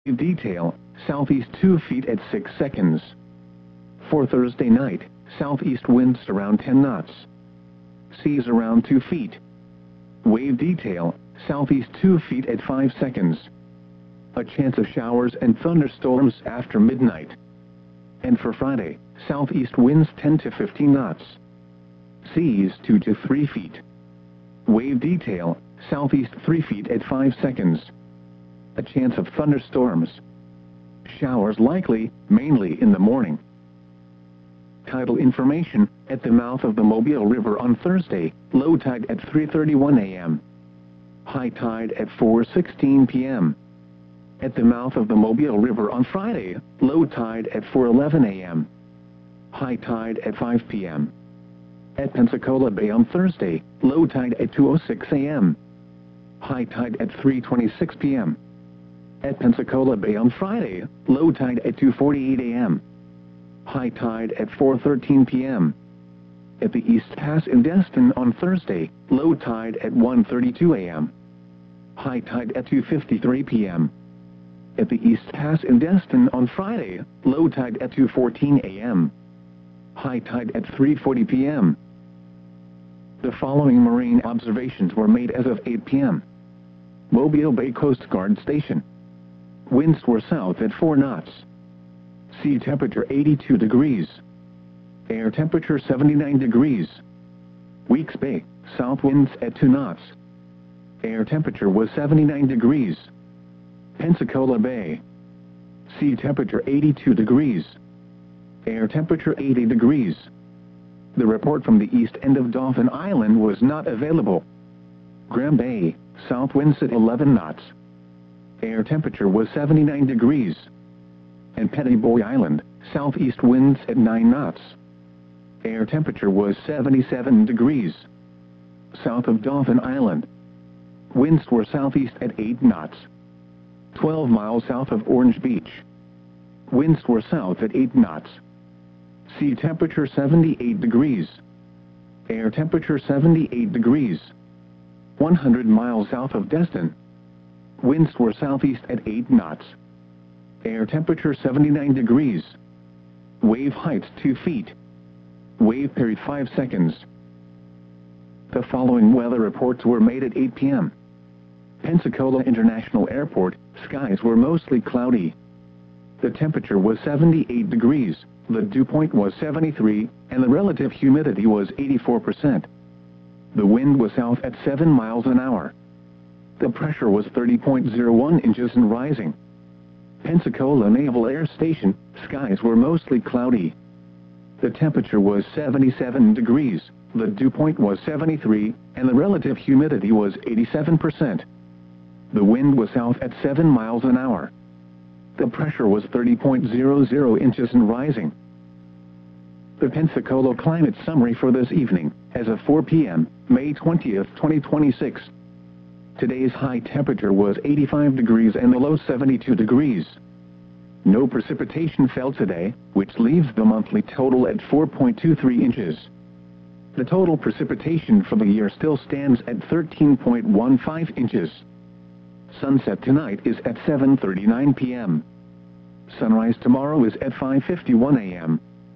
Detail, southeast 2 feet at 6 seconds. For Thursday night, southeast winds around 10 knots. Seas around 2 feet. Wave detail, southeast 2 feet at 5 seconds. A chance of showers and thunderstorms after midnight. And for Friday, southeast winds 10 to 15 knots. Seas 2 to 3 feet. Wave detail, southeast 3 feet at 5 seconds. A chance of thunderstorms. Showers likely, mainly in the morning. Tidal information, at the mouth of the Mobile River on Thursday, low tide at 3:31 a.m. High tide at 4:16 p.m. At the mouth of the Mobile River on Friday, low tide at 4:11 a.m. High tide at 5 p.m. At Pensacola Bay on Thursday, low tide at 2:06 a.m. High tide at 3:26 p.m. At Pensacola Bay on Friday, low tide at 2:48 a.m. High tide at 4:13 p.m. At the East Pass in Destin on Thursday, low tide at 1:32 a.m. High tide at 2:53 p.m. At the East Pass in Destin on Friday, low tide at 2:14 a.m. High tide at 3:40 p.m. The following marine observations were made as of 8 p.m. Mobile Bay Coast Guard Station. Winds were south at 4 knots. Sea temperature 82 degrees. Air temperature 79 degrees. Weeks Bay, south winds at 2 knots. Air temperature was 79 degrees. Pensacola Bay. Sea temperature 82 degrees. Air temperature 80 degrees. The report from the east end of Dauphin Island was not available. Graham Bay, south winds at 11 knots. Air temperature was 79 degrees. And Petty Boy Island, southeast winds at 9 knots. Air temperature was 77 degrees. South of Dauphin Island. Winds were southeast at 8 knots. 12 miles south of Orange Beach. Winds were south at 8 knots. Sea temperature 78 degrees. Air temperature 78 degrees. 100 miles south of Destin. Winds were southeast at 8 knots. Air temperature 79 degrees. Wave height 2 feet. Wave period 5 seconds. The following weather reports were made at 8 p.m. Pensacola International Airport, skies were mostly cloudy. The temperature was 78 degrees, the dew point was 73, and the relative humidity was 84%. The wind was south at 7 miles an hour. The pressure was 30.01 inches and rising. Pensacola Naval Air Station, skies were mostly cloudy. The temperature was 77 degrees, the dew point was 73, and the relative humidity was 87%. The wind was south at 7 miles an hour. The pressure was 30.00 inches and rising. The Pensacola climate summary for this evening, as of 4 p.m., May 20th, 2026. Today's high temperature was 85 degrees and the low 72 degrees. No precipitation fell today, which leaves the monthly total at 4.23 inches. The total precipitation for the year still stands at 13.15 inches. Sunset tonight is at 7:39 p.m. Sunrise tomorrow is at 5:51 a.m.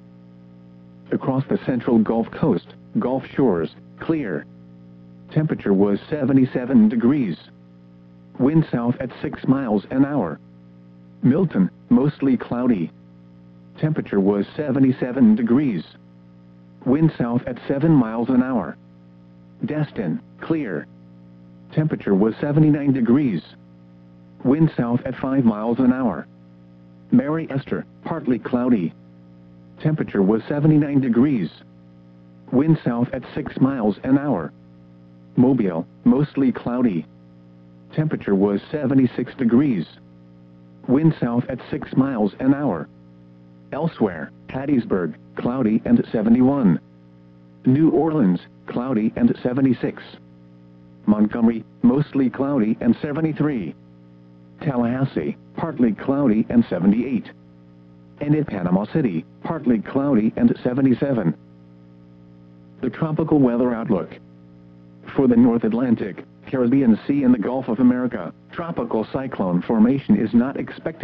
Across the central Gulf Coast, Gulf Shores, clear. Temperature was 77 degrees. Wind south at 6 miles an hour. Milton, mostly cloudy. Temperature was 77 degrees. Wind south at 7 miles an hour. Destin, clear. Temperature was 79 degrees. Wind south at 5 miles an hour. Mary Esther, partly cloudy. Temperature was 79 degrees. Wind south at 6 miles an hour. Mobile, mostly cloudy. Temperature was 76 degrees. Wind south at 6 miles an hour. Elsewhere, Hattiesburg, cloudy and 71. New Orleans, cloudy and 76. Montgomery, mostly cloudy and 73. Tallahassee, partly cloudy and 78. And in Panama City, partly cloudy and 77. The tropical weather outlook. For the North Atlantic, Caribbean Sea and the Gulf of America, Tropical cyclone formation is not expected